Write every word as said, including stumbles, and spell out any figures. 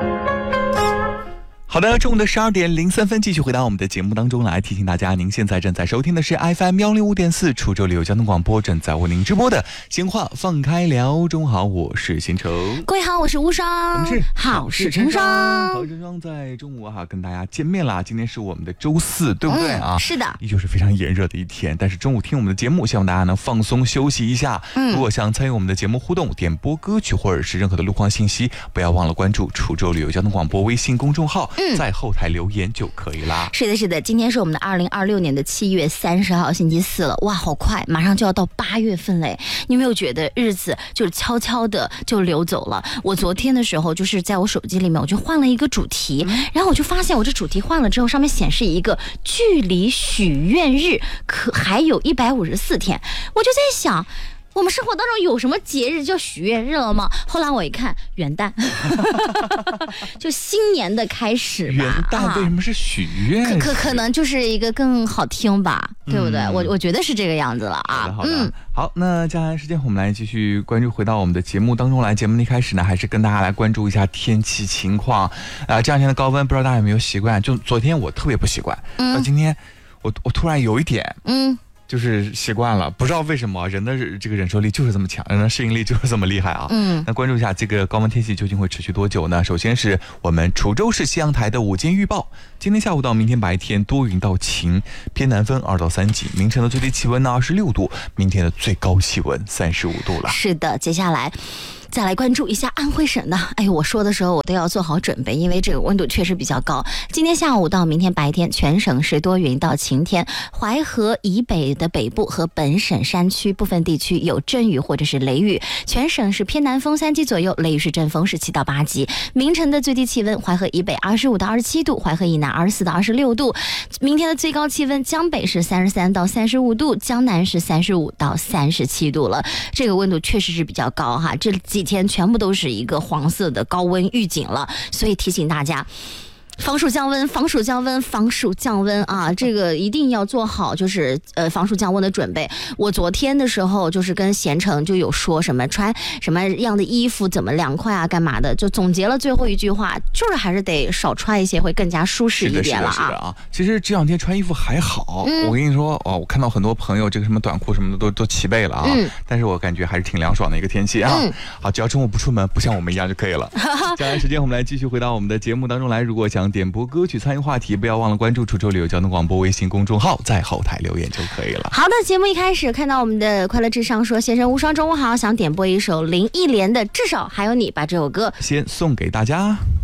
好的，中午的十二点零三分，继续回到我们的节目当中来，提醒大家，您现在正在收听的是 F M 幺零五点四滁州旅游交通广播，正在为您直播的闲话放开聊。中午好，我是辛愁。 各位好，我是无双。 我们是好事成双。 好事成双在中午哈跟大家见面啦。今天是我们的周四，对不对啊？ 嗯、是的， 依旧是非常炎热的一天。但是中午听我们的节目，希望大家能放松休息一下。嗯，如果想参与我们的节目互动、点播歌曲或者是任何的路况信息，不要忘了关注滁州旅游交通广播微信公众号，嗯、在后台留言就可以啦。 是的，是的，今天是我们的二零二六年的七月三十号，星期四了。哇，好快，马上就要到八月份嘞！你有没有觉得日子就悄悄的就流走了？我昨天的时候，就是在我手机里面，我就换了一个主题，嗯、然后我就发现我这主题换了之后，上面显示一个距离许愿日可还有一百五十四天，我就在想。我们生活当中有什么节日叫许愿日了吗？后来我一看，元旦，就新年的开始吧。 元旦为什么是许愿、啊？ 可可可能就是一个更好听吧，嗯、对不对？我我觉得是这个样子了啊。 好的，好的。嗯、好，那接下来时间我们来继续关注，回到我们的节目当中来。节目的一开始呢，还是跟大家来关注一下天气情况。啊、呃，这两天的高温，不知道大家有没有习惯？就昨天我特别不习惯，嗯，到今天我我突然有一点，嗯。就是习惯了，不知道为什么人的这个忍受力就是这么强，人的适应力就是这么厉害啊。嗯，那关注一下这个高温天气究竟会持续多久呢？首先是我们滁州市西阳台的午间预报，今天下午到明天白天多云到晴，偏南风二到三级，明晨的最低气温呢二十六度，明天的最高气温三十五度了。 是的，接下来再来关注一下安徽省的。哎呦，我说的时候我都要做好准备，因为这个温度确实比较高。今天下午到明天白天，全省是多云到晴天，淮河以北的北部和本省山区部分地区有阵雨或者是雷雨，全省是偏南风三级左右，雷雨是阵风是七到八级。明晨的最低气温，淮河以北二十五到二十七度，淮河以南二十四到二十六度。明天的最高气温，江北是三十三到三十五度，江南是三十五到三十七度了。这个温度确实是比较高哈，这几天全部都是一个黄色的高温预警了，所以提醒大家防暑降温，防暑降温，防暑降温啊！这个一定要做好，就是呃防暑降温的准备。我昨天的时候就是跟贤成就有说什么穿什么样的衣服怎么凉快啊，干嘛的，就总结了最后一句话，就是还是得少穿一些，会更加舒适一点了啊。 是的，是的，是的啊！其实这两天穿衣服还好，嗯、我跟你说哦，我看到很多朋友这个什么短裤什么的都都齐备了啊，嗯、但是我感觉还是挺凉爽的一个天气啊。嗯、好，只要中午不出门，不像我们一样就可以了。接下来时间我们来继续回到我们的节目当中来，如果想点播歌曲参与话题，不要忘了关注滁州旅游交通广播微信公众号，在后台留言就可以了。 好的，节目一开始看到我们的快乐至上说，先生无双中午好，想点播一首林忆莲的至少还有你，把这首歌先送给大家。